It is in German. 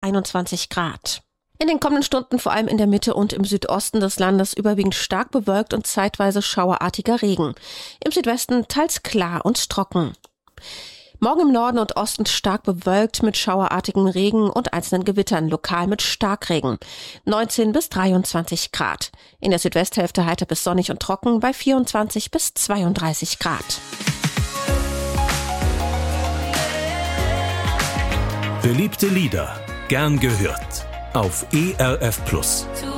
21 Grad. In den kommenden Stunden vor allem in der Mitte und im Südosten des Landes überwiegend stark bewölkt und zeitweise schauerartiger Regen. Im Südwesten teils klar und trocken. Morgen im Norden und Osten stark bewölkt mit schauerartigem Regen und einzelnen Gewittern, lokal mit Starkregen. 19 bis 23 Grad. In der Südwesthälfte heiter bis sonnig und trocken bei 24 bis 32 Grad. Beliebte Lieder, gern gehört. Auf ERF Plus.